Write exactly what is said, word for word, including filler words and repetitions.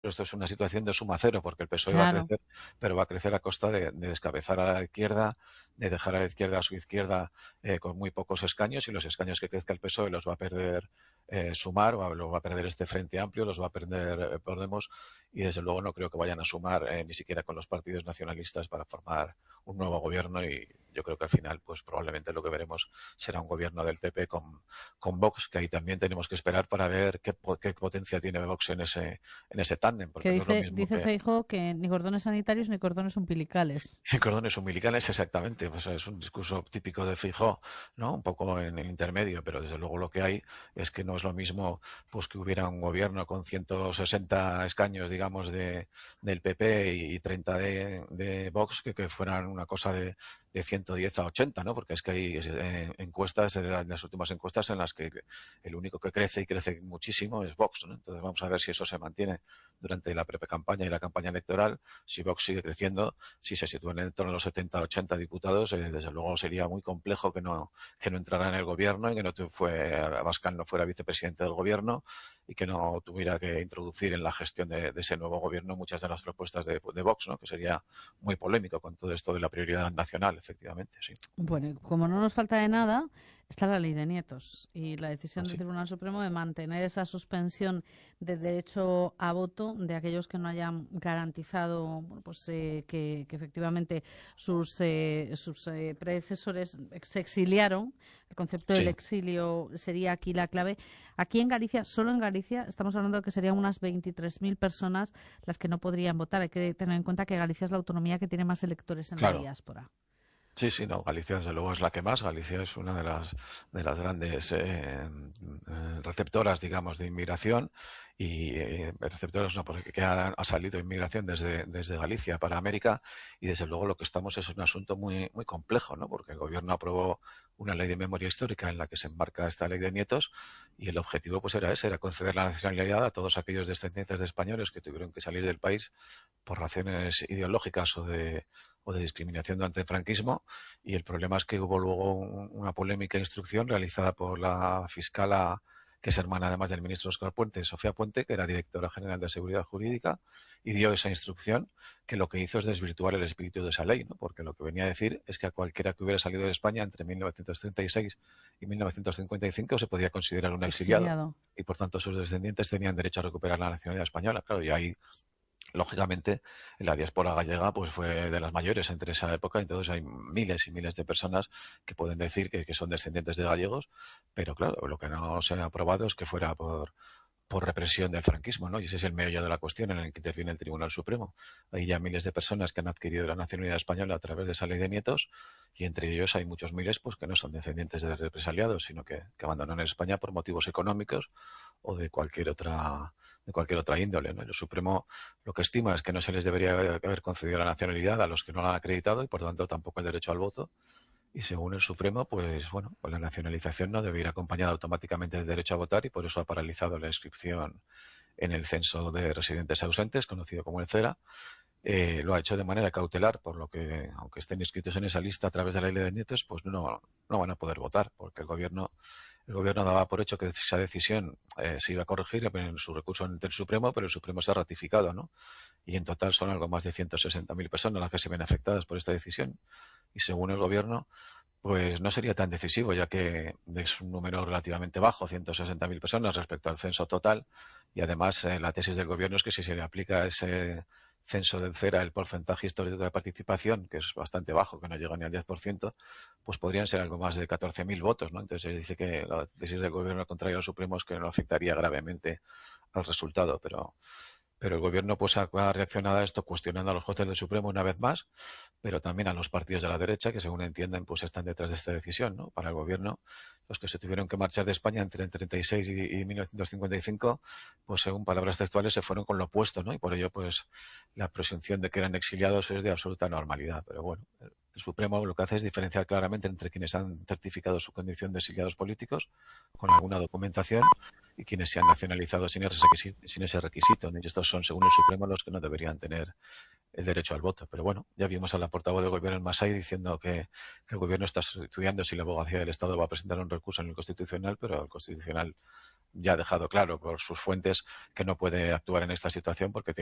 esto es una situación de suma cero, porque el P S O E va a Claro. crecer, pero va a crecer a costa de, de descabezar a la izquierda, de dejar a la izquierda a su izquierda eh, con muy pocos escaños, y los escaños que crezca el P S O E los va a perder eh, Sumar, o los va a perder este Frente Amplio, los va a perder eh, Podemos, y desde luego no creo que vayan a sumar eh, ni siquiera con los partidos nacionalistas para formar un nuevo gobierno, y yo creo que al final pues probablemente lo que veremos será un gobierno del P P con, con Vox, que ahí también tenemos que esperar para ver qué, qué potencia tiene Vox en ese en ese tándem, Que porque no es lo dice, mismo dice que Feijóo que ni cordones sanitarios ni cordones umbilicales. cordones umbilicales, exactamente. Pues es un discurso típico de Feijóo, ¿no? Un poco en el intermedio, pero desde luego lo que hay es que no es lo mismo pues que hubiera un gobierno con ciento sesenta escaños, digamos, de, del P P y treinta de, de Vox, que, que fueran una cosa de, de ciento diez a ochenta, ¿no? Porque es que hay eh, encuestas, en las últimas encuestas, en las que el único que crece y crece muchísimo es Vox, ¿no? Entonces vamos a ver si eso se mantiene durante la pre-campaña y la campaña electoral. Si Vox sigue creciendo, si se sitúa en torno a los setenta a ochenta diputados, eh, desde luego sería muy complejo que no, que no entrara en el gobierno y que no fue, Abascal no fuera vicepresidente del gobierno y que no tuviera que introducir en la gestión de, de ese nuevo gobierno muchas de las propuestas de, de Vox, ¿no? Que sería muy polémico con todo esto de la prioridad nacional, efectivamente, sí. Bueno, como no nos falta de nada, está la ley de nietos y la decisión del Así. Tribunal Supremo de mantener esa suspensión de derecho a voto de aquellos que no hayan garantizado, bueno, pues eh, que, que efectivamente sus, eh, sus eh, predecesores se exiliaron. El concepto del Sí. exilio sería aquí la clave. Aquí en Galicia, solo en Galicia, estamos hablando de que serían unas veintitrés mil personas las que no podrían votar. Hay que tener en cuenta que Galicia es la autonomía que tiene más electores en la Claro. diáspora. Sí, sí, no, Galicia desde luego es la que más. Galicia es una de las de las grandes eh, eh, receptoras, digamos, de inmigración y eh, receptoras no, porque ha, ha salido inmigración desde desde Galicia para América, y desde luego lo que estamos es un asunto muy muy complejo, ¿no? Porque el gobierno aprobó una ley de memoria histórica en la que se enmarca esta ley de nietos, y el objetivo pues era ese, era conceder la nacionalidad a todos aquellos descendientes de españoles que tuvieron que salir del país por razones ideológicas o de o de discriminación durante el franquismo, y el problema es que hubo luego un, una polémica instrucción realizada por la fiscala, que es hermana además del ministro Óscar Puente, Sofía Puente, que era directora general de Seguridad Jurídica, y dio esa instrucción que lo que hizo es desvirtuar el espíritu de esa ley, ¿no? Porque lo que venía a decir es que a cualquiera que hubiera salido de España entre mil novecientos treinta y seis y mil novecientos cincuenta y cinco se podía considerar un exiliado, Exiliado. y por tanto sus descendientes tenían derecho a recuperar la nacionalidad española. Claro, y ahí lógicamente la diáspora gallega pues fue de las mayores entre esa época, entonces hay miles y miles de personas que pueden decir que, que son descendientes de gallegos, pero claro, lo que no se ha aprobado es que fuera por por represión del franquismo, ¿no? Y ese es el meollo de la cuestión en el que interviene el Tribunal Supremo. Hay ya miles de personas que han adquirido la nacionalidad española a través de esa ley de nietos, y entre ellos hay muchos miles pues que no son descendientes de represaliados, sino que, que abandonan España por motivos económicos o de cualquier otra de cualquier otra índole, ¿no? El Supremo lo que estima es que no se les debería haber concedido la nacionalidad a los que no la han acreditado, y por tanto tampoco el derecho al voto. Y según el Supremo, pues bueno, pues la nacionalización no debe ir acompañada automáticamente del derecho a votar, y por eso ha paralizado la inscripción en el censo de residentes ausentes, conocido como el CERA. Eh, lo ha hecho de manera cautelar, por lo que, aunque estén inscritos en esa lista a través de la ley de nietos, pues no, no van a poder votar, porque el gobierno, el gobierno daba por hecho que esa decisión eh, se iba a corregir en su recurso ante el Supremo, pero el Supremo se ha ratificado, ¿no? Y en total son algo más de ciento sesenta mil personas las que se ven afectadas por esta decisión. Y según el gobierno, pues no sería tan decisivo, ya que es un número relativamente bajo, ciento sesenta mil personas respecto al censo total, y además eh, la tesis del gobierno es que si se le aplica ese censo del CERA el porcentaje histórico de participación, que es bastante bajo, que no llega ni al diez por ciento, pues podrían ser algo más de catorce mil votos, ¿no? Entonces se dice que la tesis del gobierno contrario al Supremo es que no afectaría gravemente al resultado, pero pero el gobierno pues ha, ha reaccionado a esto cuestionando a los jueces del Supremo una vez más, pero también a los partidos de la derecha, que según entienden pues están detrás de esta decisión, ¿no? Para el gobierno, los que se tuvieron que marchar de España entre el treinta y seis y, y mil novecientos cincuenta y cinco, pues según palabras textuales se fueron con lo opuesto, ¿no? Y por ello pues la presunción de que eran exiliados es de absoluta normalidad. Pero bueno, el, el Supremo lo que hace es diferenciar claramente entre quienes han certificado su condición de exiliados políticos con alguna documentación y quienes se han nacionalizado sin ese requisito, sin ese requisito. Y estos son, según el Supremo, los que no deberían tener el derecho al voto. Pero bueno, ya vimos a la portavoz del gobierno en Masai diciendo que, que el gobierno está estudiando si la abogacía del Estado va a presentar un recurso en el Constitucional, pero el Constitucional ya ha dejado claro por sus fuentes que no puede actuar en esta situación porque